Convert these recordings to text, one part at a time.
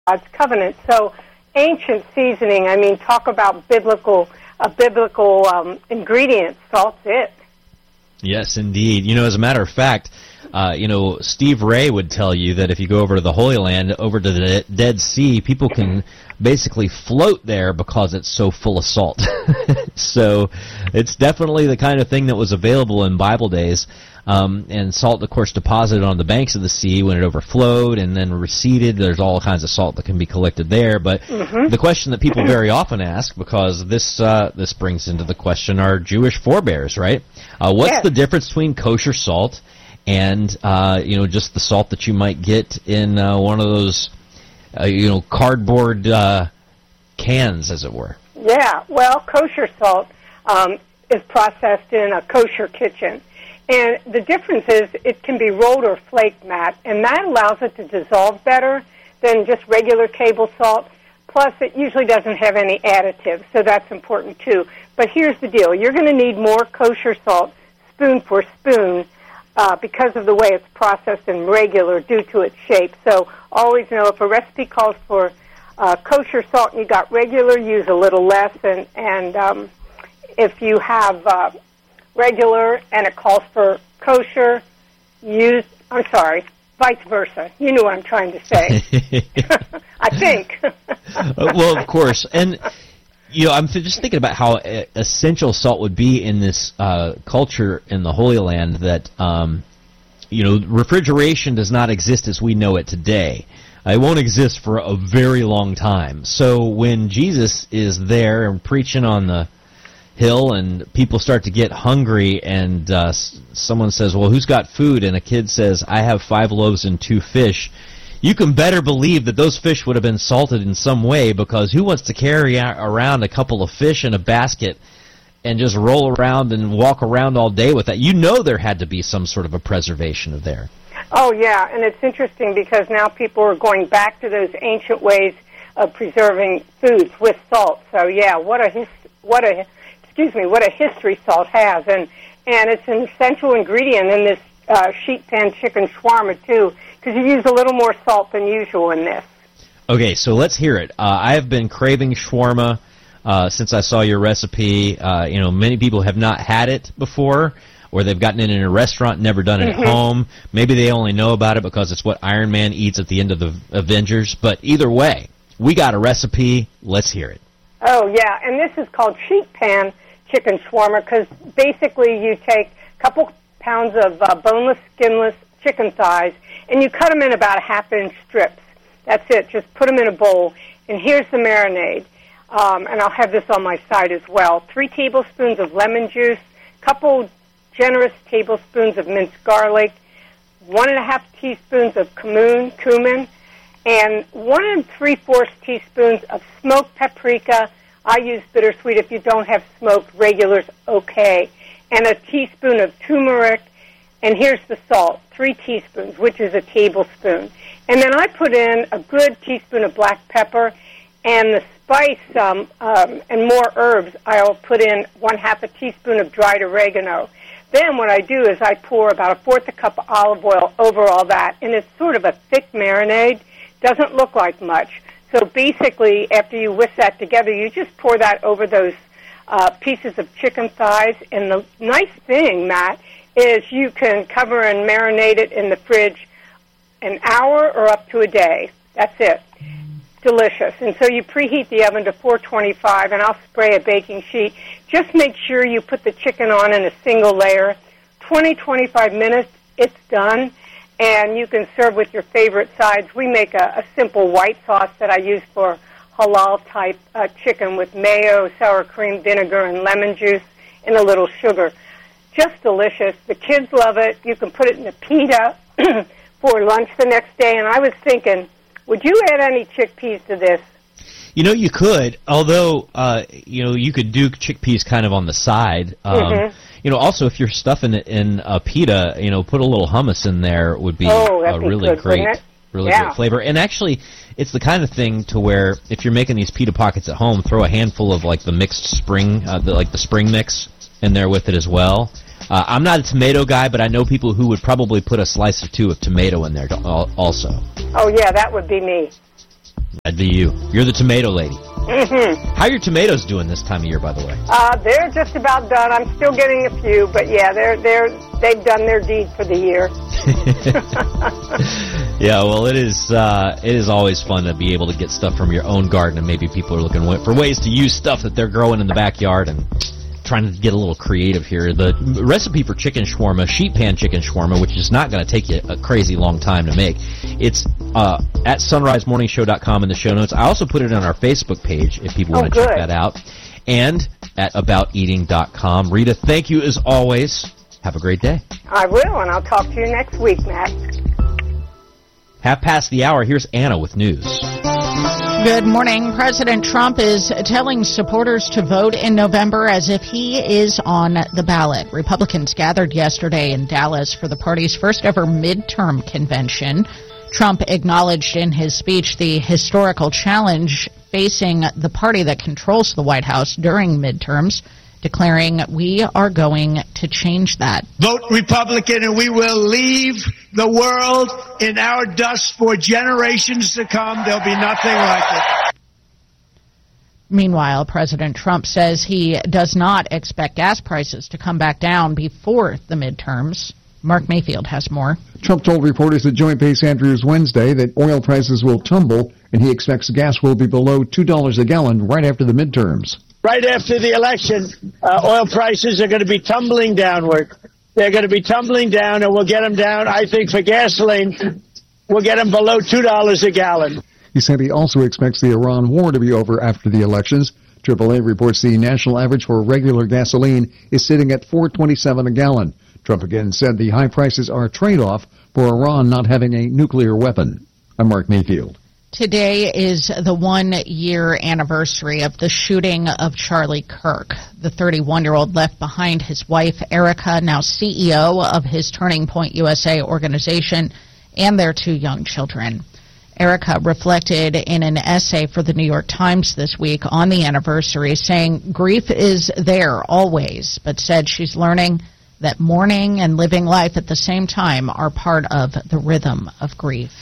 God's covenant. So ancient seasoning, I mean, talk about biblical ingredient, salt's it. Yes, indeed. As a matter of fact, Steve Ray would tell you that if you go over to the Holy Land, over to the Dead Sea, people can basically float there because it's so full of salt. So it's definitely the kind of thing that was available in Bible days. And salt, of course, deposited on the banks of the sea when it overflowed and then receded. There's all kinds of salt that can be collected there. But the question that people very often ask, because this brings into the question our Jewish forebears, right? What's the difference between kosher salt and just the salt that you might get in one of those cardboard cans, as it were? Yeah, well, kosher salt is processed in a kosher kitchen. And the difference is it can be rolled or flaked, Matt, and that allows it to dissolve better than just regular table salt. Plus, it usually doesn't have any additives, so that's important too. But here's the deal. You're going to need more kosher salt, spoon for spoon, because of the way it's processed in regular due to its shape. So always know if a recipe calls for kosher salt and you got regular, use a little less. And if you have regular and it calls for kosher, vice versa. You know what I'm trying to say. I think. Well, of course. And, I'm just thinking about how essential salt would be in this culture in the Holy Land that, refrigeration does not exist as we know it today. It won't exist for a very long time. So when Jesus is there and preaching on the hill and people start to get hungry and someone says, well, who's got food? And a kid says, I have 5 loaves and 2 fish. You can better believe that those fish would have been salted in some way, because who wants to carry around a couple of fish in a basket and just roll around and walk around all day with that? There had to be some sort of a preservation of there. Oh, yeah, and it's interesting because now people are going back to those ancient ways of preserving foods with salt. So, yeah, what a history salt has, and it's an essential ingredient in this sheet pan chicken shawarma too, because you use a little more salt than usual in this. Okay, so let's hear it. I have been craving shawarma since I saw your recipe. Many people have not had it before, or they've gotten it in a restaurant, never done it at home. Maybe they only know about it because it's what Iron Man eats at the end of the Avengers. But either way, we got a recipe. Let's hear it. Oh, yeah, and this is called sheet pan chicken shawarma because basically you take a couple pounds of boneless, skinless chicken thighs, and you cut them in about 1/2-inch strips. That's it. Just put them in a bowl. And here's the marinade. And I'll have this on my side as well. 3 tablespoons of lemon juice, couple generous tablespoons of minced garlic, 1.5 teaspoons of cumin, and 1 3/4 teaspoons of smoked paprika. I use bittersweet. If you don't have smoked, regular's okay. And a teaspoon of turmeric. And here's the salt, 3 teaspoons, which is a tablespoon. And then I put in a good teaspoon of black pepper, and the spice and more herbs, I'll put in 1/2 teaspoon of dried oregano. Then what I do is I pour about 1/4 cup of olive oil over all that, and it's sort of a thick marinade. Doesn't look like much. So basically, after you whisk that together, you just pour that over those pieces of chicken thighs. And the nice thing, Matt, is you can cover and marinate it in the fridge an hour or up to a day. That's it. Delicious. And so you preheat the oven to 425, and I'll spray a baking sheet. Just make sure you put the chicken on in a single layer. 20-25 minutes, it's done. And you can serve with your favorite sides. We make a simple white sauce that I use for halal-type chicken with mayo, sour cream, vinegar, and lemon juice, and a little sugar. Just delicious. The kids love it. You can put it in a pita for lunch the next day. And I was thinking, would you add any chickpeas to this? You could, although, you could do chickpeas kind of on the side. Also, if you're stuffing it in a pita, put a little hummus in there would be a really great flavor. And actually, it's the kind of thing to where if you're making these pita pockets at home, throw a handful of like the mixed spring, the spring mix in there with it as well. I'm not a tomato guy, but I know people who would probably put a slice or 2 of tomato in there also. Oh, yeah, that would be me. That'd be you. You're the tomato lady. Mm-hmm. How are your tomatoes doing this time of year, by the way? They're just about done. I'm still getting a few, but yeah, they've done their deed for the year. Yeah, well, it is always fun to be able to get stuff from your own garden, and maybe people are looking for ways to use stuff that they're growing in the backyard and trying to get a little creative here. The recipe for chicken shawarma, sheet pan chicken shawarma, which is not going to take you a crazy long time to make, it's at sunrisemorningshow.com in the show notes. I also put it on our Facebook page if people want to check that out, and at abouteating.com. Rita, thank you as always. Have a great day. I will, and I'll talk to you next week, Matt. 1:30. Here's Anna with news. Good morning. President Trump is telling supporters to vote in November as if he is on the ballot. Republicans gathered yesterday in Dallas for the party's first ever midterm convention. Trump acknowledged in his speech the historical challenge facing the party that controls the White House during midterms, declaring, "We are going to change that." Vote Republican and we will leave the world in our dust for generations to come. There'll be nothing like it. Meanwhile, President Trump says he does not expect gas prices to come back down before the midterms. Mark Mayfield has more. Trump told reporters at Joint Base Andrews Wednesday that oil prices will tumble and he expects gas will be below $2 a gallon right after the midterms. Right after the election, oil prices are going to be tumbling downward. They're going to be tumbling down, and we'll get them down, I think, for gasoline, we'll get them below $2 a gallon. He said he also expects the Iran war to be over after the elections. AAA reports the national average for regular gasoline is sitting at $4.27 a gallon. Trump again said the high prices are a trade-off for Iran not having a nuclear weapon. I'm Mark Mayfield. Today is the 1-year anniversary of the shooting of Charlie Kirk. The 31-year-old left behind his wife, Erica, now CEO of his Turning Point USA organization, and their 2 young children. Erica reflected in an essay for the New York Times this week on the anniversary, saying grief is there always, but said she's learning that mourning and living life at the same time are part of the rhythm of grief.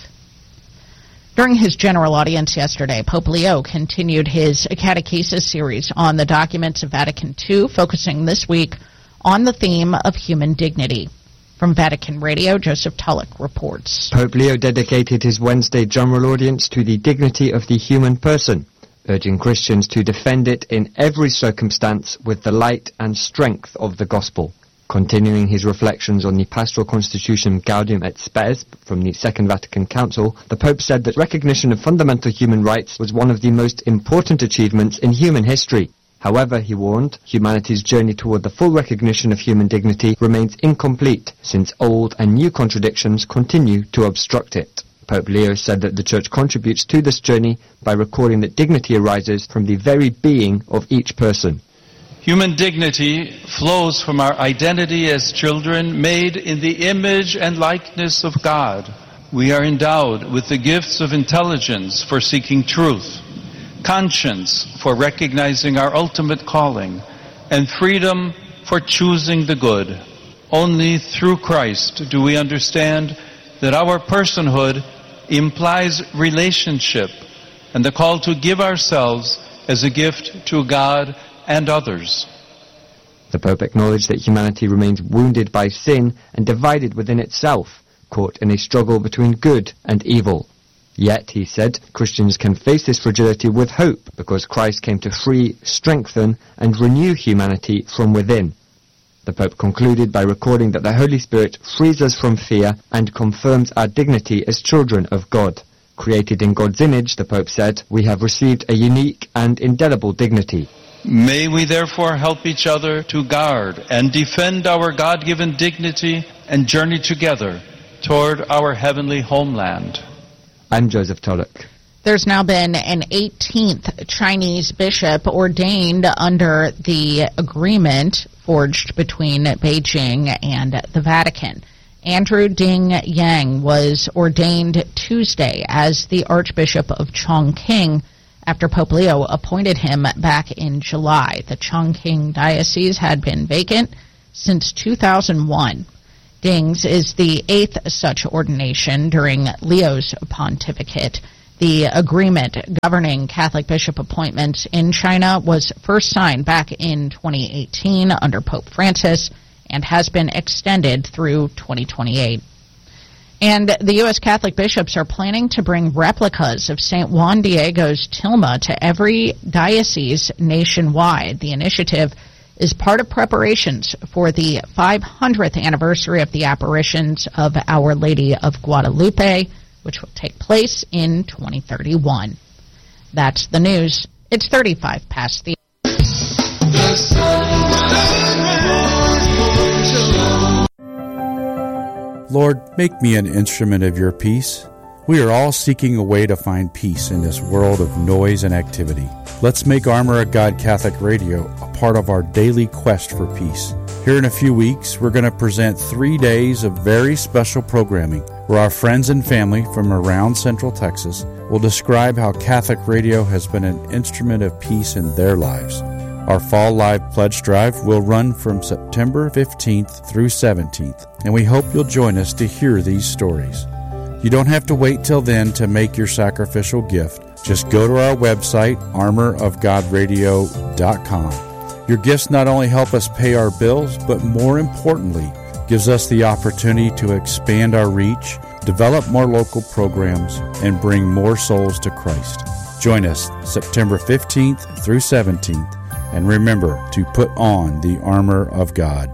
During his general audience yesterday, Pope Leo continued his catechesis series on the documents of Vatican II, focusing this week on the theme of human dignity. From Vatican Radio, Joseph Tulloch reports. Pope Leo dedicated his Wednesday general audience to the dignity of the human person, urging Christians to defend it in every circumstance with the light and strength of the gospel. Continuing his reflections on the pastoral constitution Gaudium et Spes from the Second Vatican Council, the Pope said that recognition of fundamental human rights was one of the most important achievements in human history. However, he warned, humanity's journey toward the full recognition of human dignity remains incomplete, since old and new contradictions continue to obstruct it. Pope Leo said that the Church contributes to this journey by recording that dignity arises from the very being of each person. Human dignity flows from our identity as children made in the image and likeness of God. We are endowed with the gifts of intelligence for seeking truth, conscience for recognizing our ultimate calling, and freedom for choosing the good. Only through Christ do we understand that our personhood implies relationship and the call to give ourselves as a gift to God and others. The Pope acknowledged that humanity remains wounded by sin and divided within itself, caught in a struggle between good and evil. Yet, he said, Christians can face this fragility with hope because Christ came to free, strengthen, and renew humanity from within. The Pope concluded by recording that the Holy Spirit frees us from fear and confirms our dignity as children of God. Created in God's image, the Pope said, we have received a unique and indelible dignity. May we therefore help each other to guard and defend our God-given dignity and journey together toward our heavenly homeland. I'm Joseph Tulloch. There's now been an 18th Chinese bishop ordained under the agreement forged between Beijing and the Vatican. Andrew Ding Yang was ordained Tuesday as the Archbishop of Chongqing after Pope Leo appointed him back in July. The Chongqing diocese had been vacant since 2001. Ding's is the 8th such ordination during Leo's pontificate. The agreement governing Catholic bishop appointments in China was first signed back in 2018 under Pope Francis and has been extended through 2028. And the U.S. Catholic bishops are planning to bring replicas of St. Juan Diego's tilma to every diocese nationwide. The initiative is part of preparations for the 500th anniversary of the apparitions of Our Lady of Guadalupe, which will take place in 2031. That's the news. It's 35 past the... Lord, make me an instrument of your peace. We are all seeking a way to find peace in this world of noise and activity. Let's make Armor of God Catholic Radio a part of our daily quest for peace. Here in a few weeks, we're going to present 3 days of very special programming where our friends and family from around Central Texas will describe how Catholic radio has been an instrument of peace in their lives. Our Fall Live Pledge Drive will run from September 15th through 17th, and we hope you'll join us to hear these stories. You don't have to wait till then to make your sacrificial gift. Just go to our website, armorofgodradio.com. Your gifts not only help us pay our bills, but more importantly, gives us the opportunity to expand our reach, develop more local programs, and bring more souls to Christ. Join us September 15th through 17th, and remember to put on the armor of God.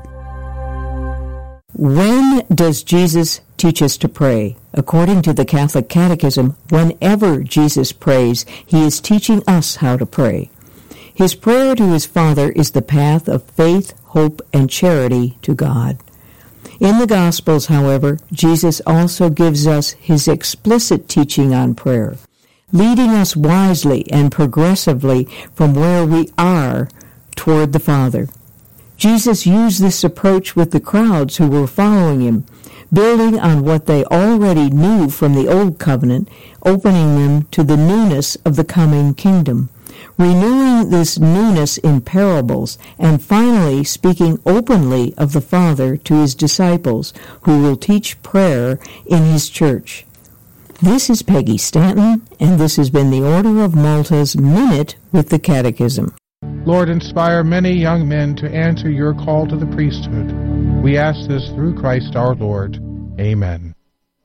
When does Jesus teach us to pray? According to the Catholic Catechism, whenever Jesus prays, he is teaching us how to pray. His prayer to his Father is the path of faith, hope, and charity to God. In the Gospels, however, Jesus also gives us his explicit teaching on prayer, leading us wisely and progressively from where we are toward the Father. Jesus used this approach with the crowds who were following him, building on what they already knew from the Old Covenant, opening them to the newness of the coming kingdom, renewing this newness in parables, and finally speaking openly of the Father to his disciples, who will teach prayer in his church. This is Peggy Stanton, and this has been the Order of Malta's Minute with the Catechism. Lord, inspire many young men to answer your call to the priesthood. We ask this through Christ our Lord. Amen.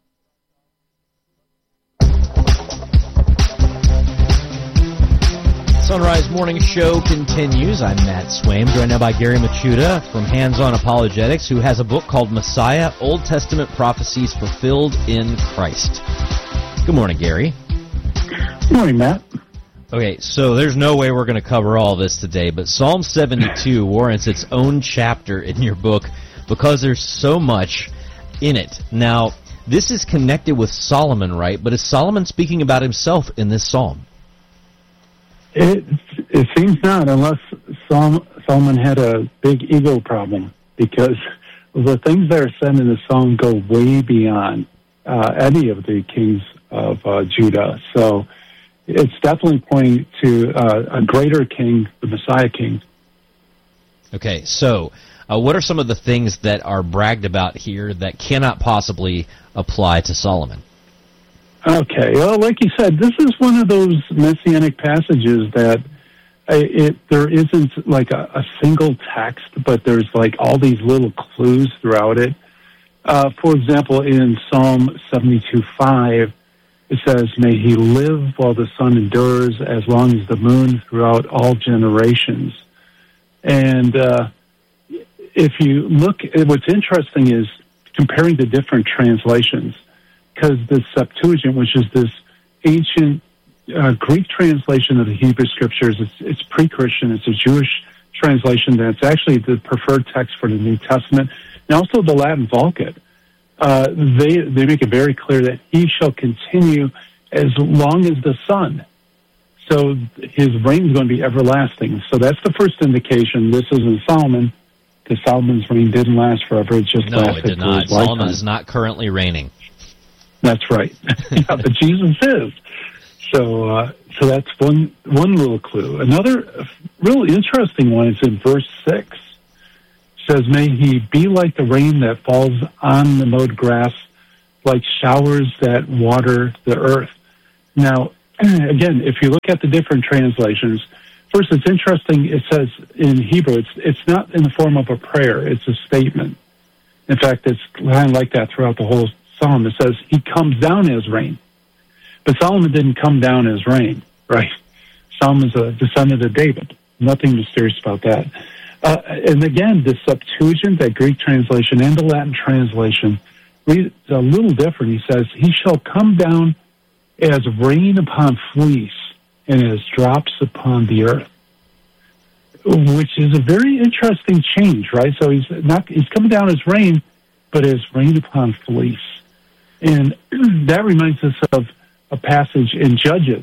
Sunrise Morning Show continues. I'm Matt Swaim, joined now by Gary Machuda from Hands On Apologetics, who has a book called Messiah, Old Testament Prophecies Fulfilled in Christ. Good morning, Gary. Good morning, Matt. Okay, so there's no way we're going to cover all this today, but Psalm 72 warrants its own chapter in your book because there's so much in it. Now, this is connected with Solomon, right? But is Solomon speaking about himself in this psalm? It seems not, unless Solomon had a big ego problem, because the things that are said in the psalm go way beyond any of the kings of Judah. So it's definitely pointing to a greater king, the Messiah king. Okay, so what are some of the things that are bragged about here that cannot possibly apply to Solomon? Okay, well, like you said, this is one of those messianic passages that there isn't like a single text, but there's like all these little clues throughout it. For example, in Psalm 72:5, it says, "May he live while the sun endures, as long as the moon throughout all generations." And if you look, what's interesting is comparing the different translations, because the Septuagint, which is this ancient Greek translation of the Hebrew Scriptures, it's pre-Christian. It's a Jewish translation that's actually the preferred text for the New Testament, and also the Latin Vulgate. They make it very clear that he shall continue as long as the sun. So his reign is going to be everlasting. So that's the first indication. This isn't Solomon, because Solomon's reign didn't last forever. It just lasted did not. Solomon is not currently reigning. That's right. Yeah, but Jesus is. So that's one little clue. Another real interesting one is in verse 6. It says, "May he be like the rain that falls on the mowed grass, like showers that water the earth." Now, again, if you look at the different translations, first, it's interesting. It says in Hebrew, it's not in the form of a prayer. It's a statement. In fact, it's kind of like that throughout the whole psalm. It says, he comes down as rain. But Solomon didn't come down as rain, right? Solomon's a descendant of David. Nothing mysterious about that. And again, the Septuagint, that Greek translation, and the Latin translation, read a little different. He says, he shall come down as rain upon fleece and as drops upon the earth, which is a very interesting change, right? So he's coming down as rain, but as rain upon fleece. And that reminds us of a passage in Judges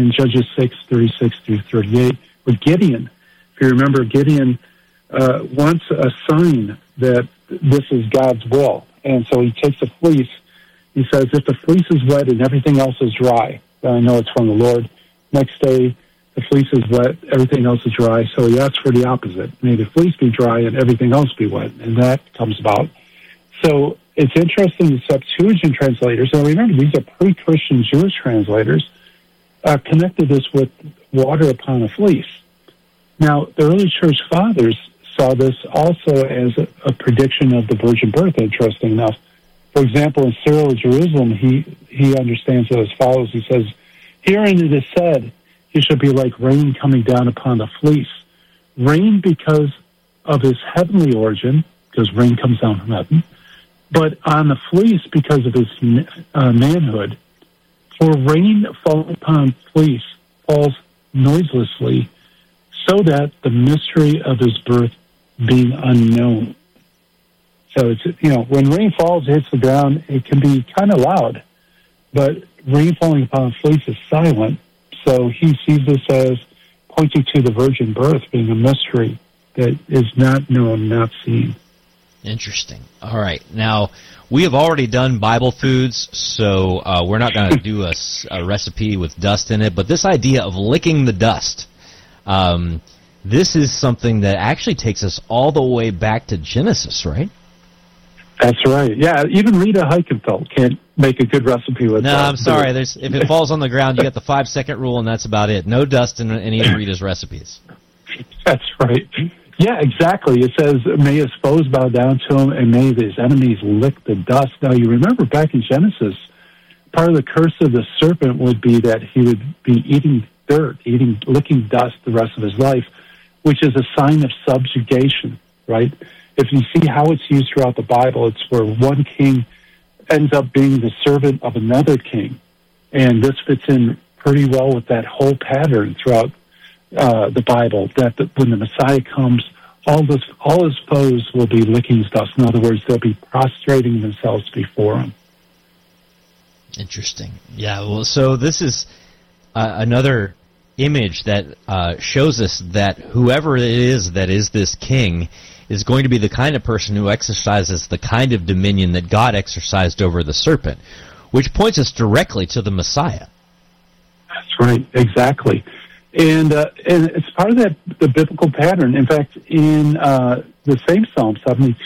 6:36-38, with Gideon. If you remember, Gideon wants a sign that this is God's will. And so he takes a fleece. He says, if the fleece is wet and everything else is dry, then I know it's from the Lord. Next day, the fleece is wet, everything else is dry. So he asks for the opposite. May the fleece be dry and everything else be wet. And that comes about. So it's interesting, the Septuagint translators, and remember, these are pre-Christian Jewish translators, connected this with water upon a fleece. Now, the early church fathers saw this also as a prediction of the virgin birth, interesting enough. For example, in Cyril of Jerusalem, he understands it as follows. He says, herein it is said, he shall be like rain coming down upon the fleece. Rain because of his heavenly origin, because rain comes down from heaven, but on the fleece because of his manhood. For rain falling upon fleece falls noiselessly, so that the mystery of his birth being unknown. So it's, when rain falls, hits the ground, it can be kind of loud, but rain falling upon fleece is silent. So he sees this as pointing to the virgin birth being a mystery that is not known, not seen. Interesting. All right. Now, we have already done Bible foods, so we're not going to do a recipe with dust in it. But this idea of licking the dust, this is something that actually takes us all the way back to Genesis, right? That's right. Yeah, even Rita Heikenfeld can't make a good recipe with dust. No, I'm sorry. If it falls on the ground, you get the 5-second rule, and that's about it. No dust in any of Rita's recipes. That's right. Yeah, exactly. It says, may his foes bow down to him, and may his enemies lick the dust. Now, you remember back in Genesis, part of the curse of the serpent would be that he would be eating dirt, licking dust the rest of his life, which is a sign of subjugation, right? If you see how it's used throughout the Bible, it's where one king ends up being the servant of another king. And this fits in pretty well with that whole pattern throughout the Bible, that when the Messiah comes, all his foes will be licking his dust. In other words, they'll be prostrating themselves before him. Interesting. Yeah, well, so this is another image that shows us that whoever it is that is this king is going to be the kind of person who exercises the kind of dominion that God exercised over the serpent, which points us directly to the Messiah. That's right, exactly. And it's part of the biblical pattern. In fact, in the same Psalm,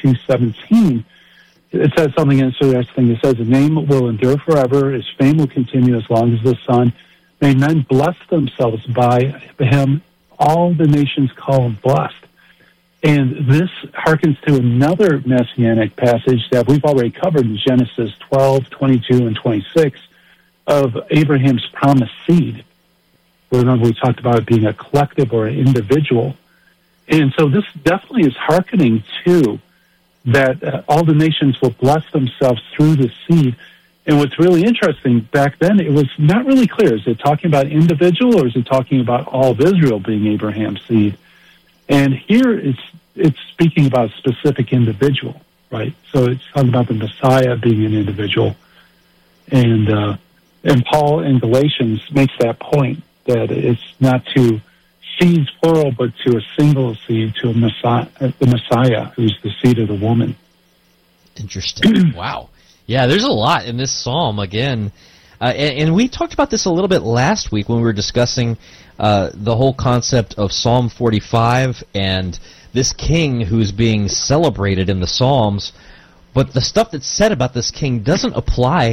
72:17, it says something interesting. It says, "The name will endure forever; his fame will continue as long as the sun. May men bless themselves by him; all the nations call him blessed." And this harkens to another messianic passage that we've already covered in Genesis 12, 22, and 26 of Abraham's promised seed. Remember, we talked about it being a collective or an individual. And so this definitely is hearkening to that all the nations will bless themselves through the seed. And what's really interesting, back then, it was not really clear. Is it talking about individual, or is it talking about all of Israel being Abraham's seed? And here it's speaking about a specific individual, right? So it's talking about the Messiah being an individual. And Paul in Galatians makes that point, that it's not to seeds plural, but to a single seed, to the Messiah, who's the seed of the woman. Interesting. Wow. Yeah, there's a lot in this psalm, again. And we talked about this a little bit last week when we were discussing the whole concept of Psalm 45 and this king who's being celebrated in the Psalms. But the stuff that's said about this king doesn't apply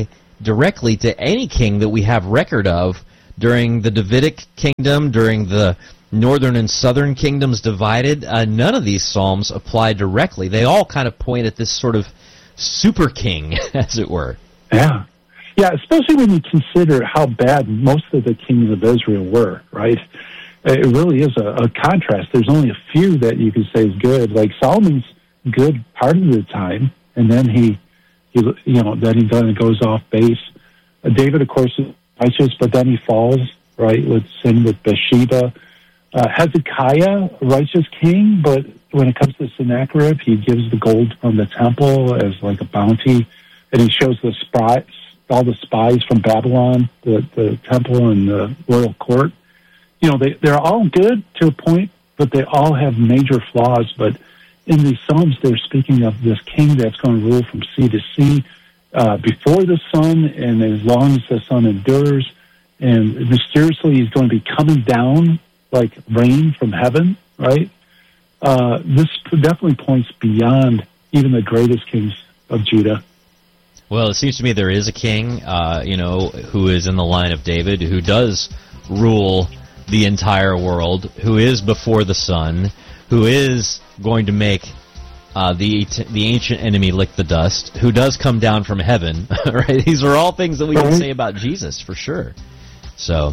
directly to any king that we have record of during the Davidic kingdom, during the northern and southern kingdoms divided. None of these psalms apply directly. They all kind of point at this sort of super king, as it were. Yeah. Yeah, especially when you consider how bad most of the kings of Israel were, right? It really is a contrast. There's only a few that you could say is good. Like Solomon's good part of the time, and then he goes off base. David, of course, is righteous, but then he falls, right, with sin with Bathsheba. Hezekiah, righteous king, but when it comes to Sennacherib, he gives the gold from the temple as like a bounty, and he shows all the spies from Babylon, the temple and the royal court. You know, they're all good to a point, but they all have major flaws. But in these Psalms, they're speaking of this king that's going to rule from sea to sea before the sun and as long as the sun endures. And mysteriously, he's going to be coming down like rain from heaven, right? This definitely points beyond even the greatest kings of Judah. Well, it seems to me there is a king, who is in the line of David, who does rule the entire world, who is before the sun, who is going to make the ancient enemy lick the dust, who does come down from heaven, right? These are all things that we can say about Jesus, for sure. So,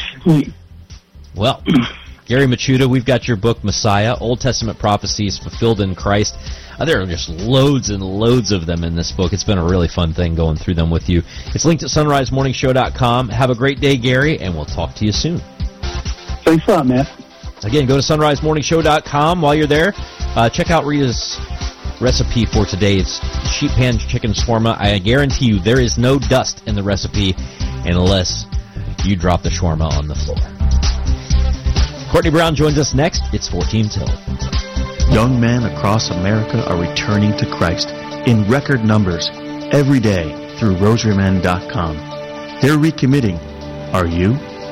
well, Gary Michuta, we've got your book, Messiah, Old Testament Prophecies Fulfilled in Christ. There are just loads and loads of them in this book. It's been a really fun thing going through them with you. It's linked at sunrisemorningshow.com. Have a great day, Gary, and we'll talk to you soon. Thanks a lot, man. Again, go to sunrisemorningshow.com. While you're there, check out Rita's recipe for today's sheep pan chicken shawarma. I guarantee you there is no dust in the recipe unless you drop the shawarma on the floor. Courtney Brown joins us next. It's 14 till. Young men across America are returning to Christ in record numbers every day through rosarymen.com. They're recommitting. Are you?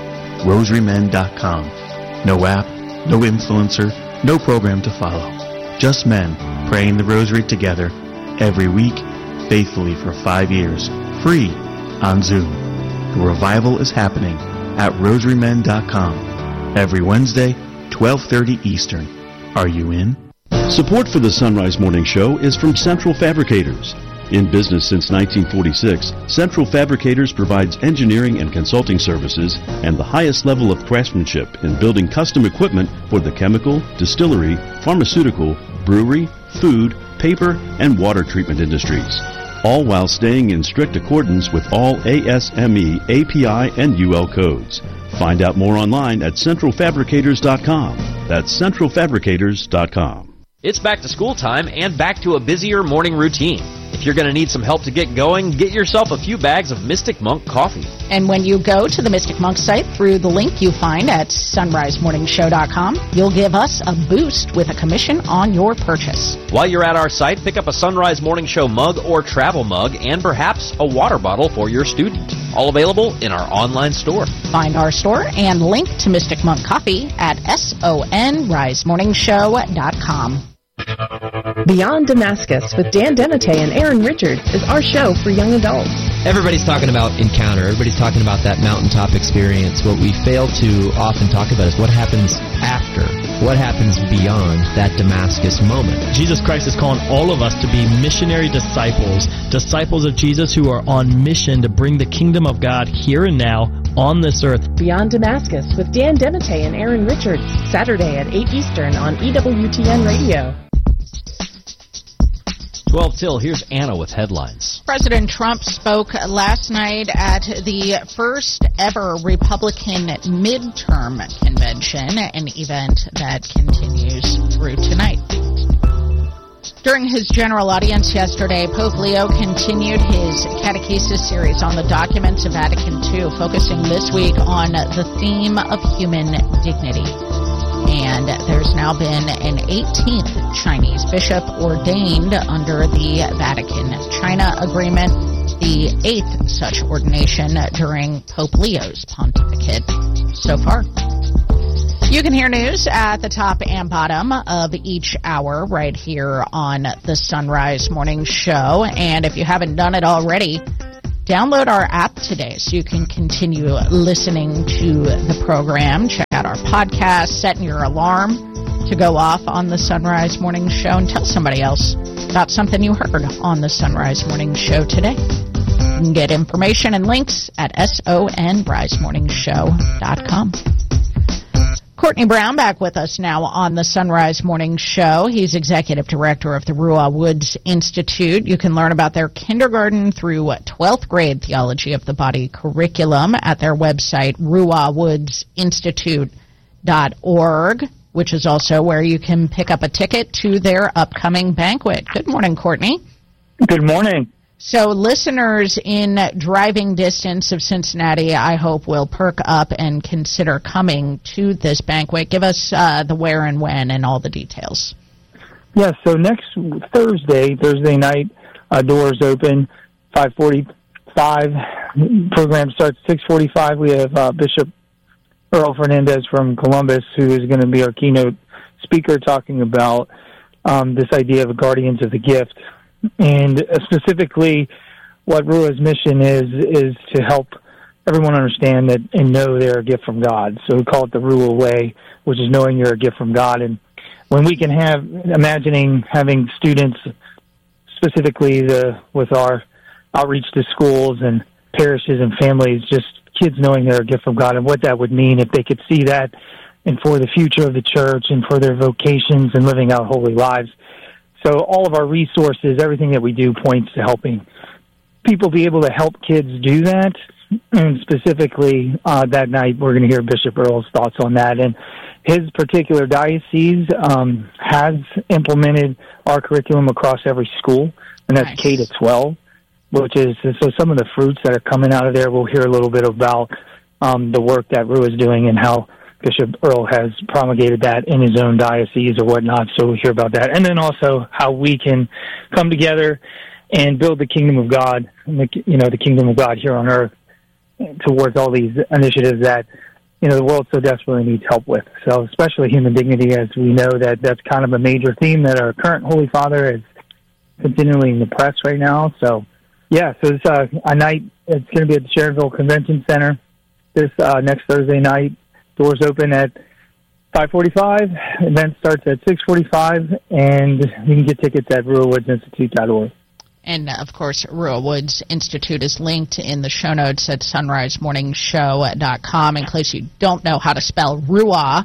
rosarymen.com. No app, no influencer, no program to follow. Just men praying the rosary together every week, faithfully for 5 years, free on Zoom. The revival is happening at rosarymen.com every Wednesday, 12:30 Eastern. Are you in? Support for the Sunrise Morning Show is from Central Fabricators. In business since 1946, Central Fabricators provides engineering and consulting services and the highest level of craftsmanship in building custom equipment for the chemical, distillery, pharmaceutical, brewery, food, paper, and water treatment industries, all while staying in strict accordance with all ASME, API, and UL codes. Find out more online at centralfabricators.com. That's centralfabricators.com. It's back to school time and back to a busier morning routine. If you're going to need some help to get going, get yourself a few bags of Mystic Monk coffee. And when you go to the Mystic Monk site through the link you find at sunrisemorningshow.com, you'll give us a boost with a commission on your purchase. While you're at our site, pick up a Sunrise Morning Show mug or travel mug and perhaps a water bottle for your student. All available in our online store. Find our store and link to Mystic Monk Coffee at sonrisemorningshow.com. Beyond Damascus with Dan Denate and Aaron Richards is our show for young adults. Everybody's talking about encounter. Everybody's talking about that mountaintop experience. What we fail to often talk about is what happens after. What happens beyond that Damascus moment? Jesus Christ is calling all of us to be missionary disciples, disciples of Jesus who are on mission to bring the kingdom of God here and now on this earth. Beyond Damascus with Dan Denate and Aaron Richards, Saturday at 8 Eastern on EWTN Radio. 12 till, here's Anna with headlines. President Trump spoke last night at the first ever Republican midterm convention, an event that continues through tonight. During his general audience yesterday, Pope Leo continued his catechesis series on the documents of Vatican II, focusing this week on the theme of human dignity. And there's now been an 18th Chinese bishop ordained under the Vatican-China agreement, the 8th such ordination during Pope Leo's pontificate so far. You can hear news at the top and bottom of each hour right here on the Sunrise Morning Show. And if you haven't done it already, download our app today so you can continue listening to the program. Check out our podcast, setting your alarm to go off on the Sunrise Morning Show, and tell somebody else about something you heard on the Sunrise Morning Show today. You can get information and links at sonrisemorningshow.com. Courtney Brown back with us now on the Sunrise Morning Show. He's Executive Director of the Ruah Woods Institute. You can learn about their kindergarten through 12th grade theology of the body curriculum at their website, ruahwoodsinstitute.org, which is also where you can pick up a ticket to their upcoming banquet. Good morning, Courtney. Good morning. So listeners in driving distance of Cincinnati, I hope, will perk up and consider coming to this banquet. Give us the where and when and all the details. Yeah, so next Thursday night, doors open, 5:45. Program starts 6:45. We have Bishop Earl Fernandez from Columbus, who is going to be our keynote speaker, talking about this idea of guardians of the gift. And specifically, what Ruah's mission is to help everyone understand that and know they're a gift from God. So we call it the Ruah Way, which is knowing you're a gift from God. And when we can imagining having students, specifically with our outreach to schools and parishes and families, just kids knowing they're a gift from God and what that would mean if they could see that, and for the future of the church and for their vocations and living out holy lives. So all of our resources, everything that we do points to helping people be able to help kids do that. And specifically that night, we're going to hear Bishop Earl's thoughts on that. And his particular diocese has implemented our curriculum across every school, and that's K to 12, which is, so some of the fruits that are coming out of there, we'll hear a little bit about the work that Ruah is doing and how Bishop Earl has promulgated that in his own diocese or whatnot, so we'll hear about that. And then also how we can come together and build the kingdom of God, the kingdom of God here on earth towards all these initiatives that, the world so desperately needs help with. So especially human dignity, as we know that's kind of a major theme that our current Holy Father is continually in the press right now. So, yeah, so it's a night, it's going to be at the Sharonville Convention Center this next Thursday night. Doors open at 5:45. Event starts at 6:45, and you can get tickets at ruahwoodsinstitute.org. And, of course, Ruah Woods Institute is linked in the show notes at sonrisemorningshow.com in case you don't know how to spell Ruah,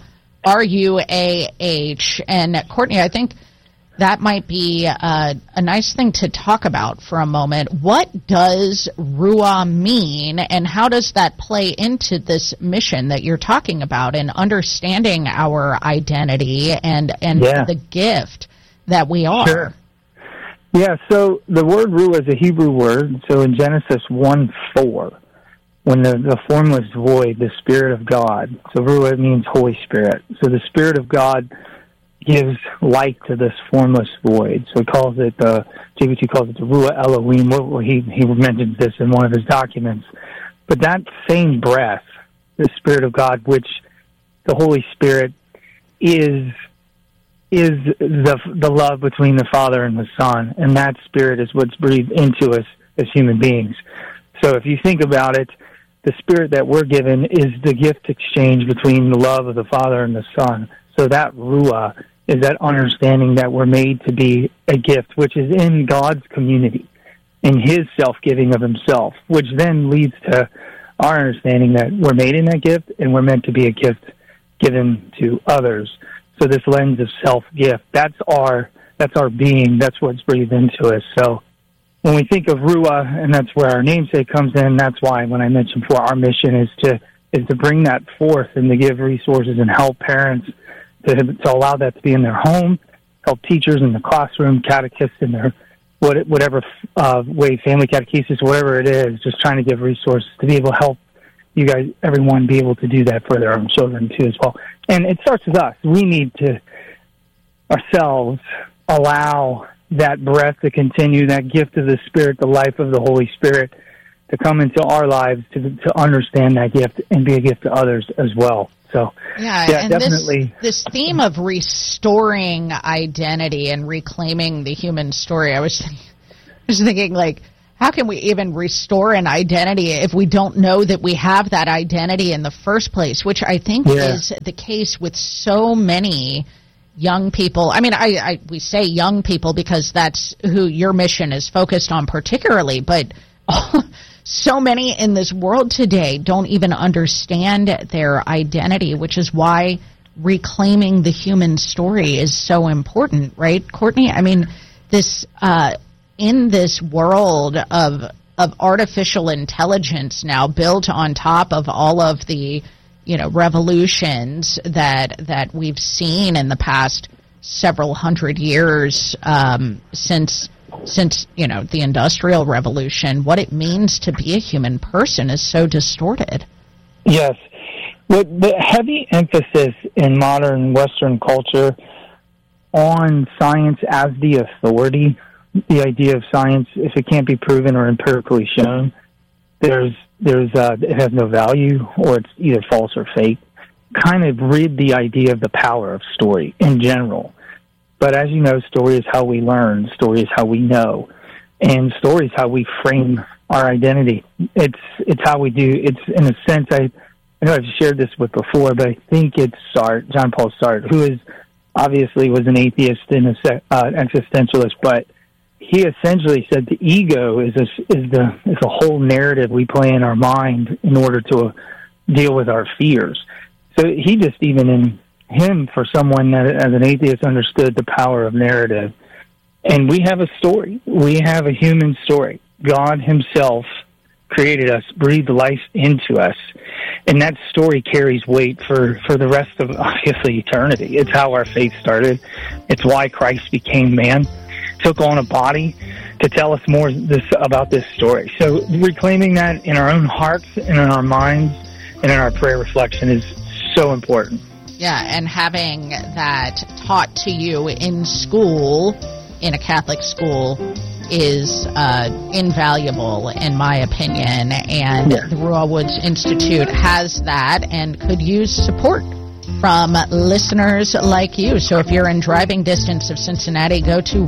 R-U-A-H. And, Courtney, I think that might be a nice thing to talk about for a moment. What does Ruah mean, and how does that play into this mission that you're talking about in understanding our identity and the gift that we are? Sure. Yeah, so the word Ruah is a Hebrew word. So in Genesis 1:4, when the formless void, the Spirit of God, so Ruah means Holy Spirit. So the Spirit of God gives light to this formless void. So he calls it, JVT calls it the Ruah Elohim. He mentions this in one of his documents. But that same breath, the Spirit of God, which the Holy Spirit is the love between the Father and the Son, and that Spirit is what's breathed into us as human beings. So if you think about it, the Spirit that we're given is the gift exchange between the love of the Father and the Son. So that Ruah is that understanding that we're made to be a gift, which is in God's community, in His self-giving of Himself, which then leads to our understanding that we're made in that gift and we're meant to be a gift given to others. So this lens of self-gift, that's our being, that's what's breathed into us. So when we think of Ruah, and that's where our namesake comes in, that's why when I mentioned before, our mission is to bring that forth and to give resources and help parents to allow that to be in their home, help teachers in the classroom, catechists in their whatever way, family catechesis, whatever it is, just trying to give resources to be able to help you guys, everyone, be able to do that for their own children too as well. And it starts with us. We need to ourselves allow that breath to continue, that gift of the Spirit, the life of the Holy Spirit, to come into our lives to understand that gift and be a gift to others as well. So, yeah, and definitely. This theme of restoring identity and reclaiming the human story, I was thinking, like, How can we even restore an identity if we don't know that we have that identity in the first place, which I think is the case with so many young people. I mean, we say young people because that's who your mission is focused on particularly, but so many in this world today don't even understand their identity, which is why reclaiming the human story is so important, right, Courtney? I mean, this in this world of artificial intelligence now built on top of all of the revolutions that we've seen in the past several hundred years since the Industrial Revolution, what it means to be a human person is so distorted. Yes. With the heavy emphasis in modern Western culture on science as the authority, the idea of science, if it can't be proven or empirically shown, it has no value, or it's either false or fake, kind of rid the idea of the power of story in general. But as you know, story is how we learn, story is how we know, and story is how we frame our identity. It's how we do. It's in a sense, I know I've shared this with before, but I think it's Sartre, John Paul Sartre, who is obviously was an atheist and existentialist, but he essentially said the ego is a whole narrative we play in our mind in order to deal with our fears. So he just, even in him, for someone that as an atheist understood the power of narrative. And we have a story. We have a human story. God himself created us, breathed life into us. And that story carries weight for the rest of, obviously, eternity. It's how our faith started. It's why Christ became man, took on a body to tell us more about this story. So reclaiming that in our own hearts and in our minds and in our prayer reflection is so important. Yeah, and having that taught to you in school, in a Catholic school, is invaluable, in my opinion. And the Ruah Woods Institute has that and could use support from listeners like you. So if you're in driving distance of Cincinnati, go to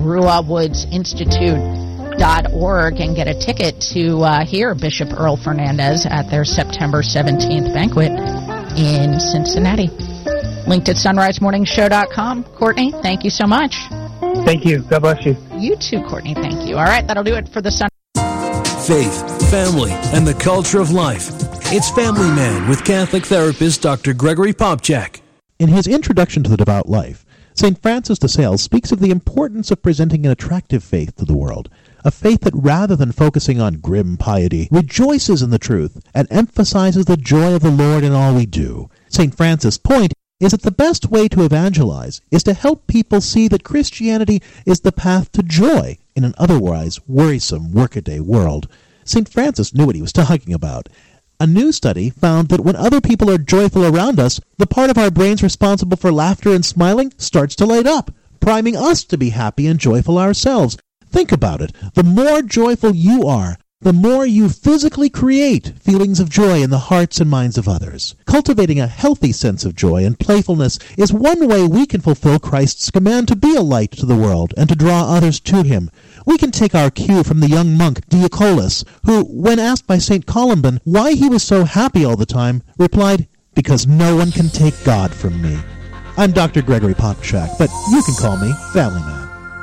ruahwoodsinstitute.org and get a ticket to hear Bishop Earl Fernandez at their September 17th banquet in Cincinnati. Linked at sunrisemorningshow.com. Courtney, thank you so much. Thank you. God bless you. You too, Courtney. Thank you. All right, that'll do it for the Sun. Faith, family, and the culture of life. It's Family Man with Catholic therapist Dr. Gregory Popcak. In his Introduction to the Devout Life, St. Francis de Sales speaks of the importance of presenting an attractive faith to the world, a faith that, rather than focusing on grim piety, rejoices in the truth and emphasizes the joy of the Lord in all we do. St. Francis' point is that the best way to evangelize is to help people see that Christianity is the path to joy in an otherwise worrisome workaday world. St. Francis knew what he was talking about. A new study found that when other people are joyful around us, the part of our brains responsible for laughter and smiling starts to light up, priming us to be happy and joyful ourselves. Think about it. The more joyful you are, the more you physically create feelings of joy in the hearts and minds of others. Cultivating a healthy sense of joy and playfulness is one way we can fulfill Christ's command to be a light to the world and to draw others to him. We can take our cue from the young monk Diacolus, who, when asked by St. Columban why he was so happy all the time, replied, "Because no one can take God from me." I'm Dr. Gregory Popcak, but you can call me Family Man.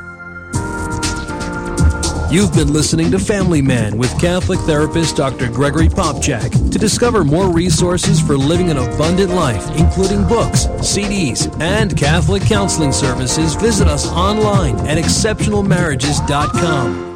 You've been listening to Family Man with Catholic therapist Dr. Gregory Popcak. To discover more resources for living an abundant life, including books, CDs, and Catholic counseling services, visit us online at exceptionalmarriages.com.